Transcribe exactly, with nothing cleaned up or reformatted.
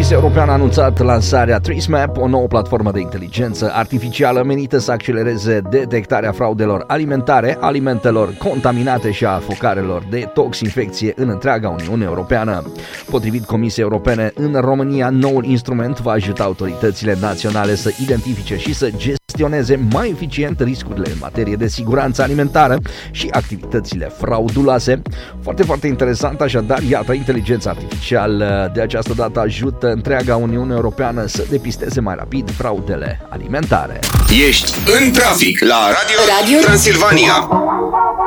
Comisia Europeană a anunțat lansarea TraceMap, o nouă platformă de inteligență artificială menită să accelereze detectarea fraudelor alimentare, alimentelor contaminate și a focarelor de toxinfecție în întreaga Uniune Europeană. Potrivit Comisiei Europene, în România, noul instrument va ajuta autoritățile naționale să identifice și să gestioneze mai eficient riscurile în materie de siguranță alimentară și activitățile frauduloase. Foarte, foarte interesant, așadar, iată, inteligența artificială de această dată ajută întreaga Uniune Europeană să depisteze mai rapid fraudele alimentare. Ești în trafic la Radio, Radio Transilvania.